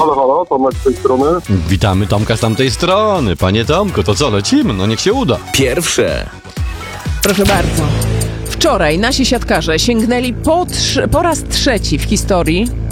Halo, halo, Tomek z tej strony. Witamy Tomka z tamtej strony. Panie Tomku, to co, lecimy? No niech się uda. Pierwsze. Proszę bardzo. Wczoraj nasi siatkarze sięgnęli po raz trzeci w historii